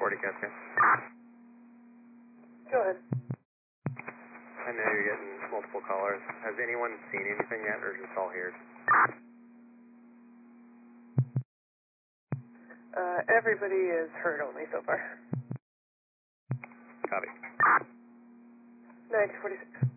40 Cascade. Go ahead. I know you're getting multiple callers. Has anyone seen anything yet, or just all here? Everybody is heard only so far. Copy. 9046.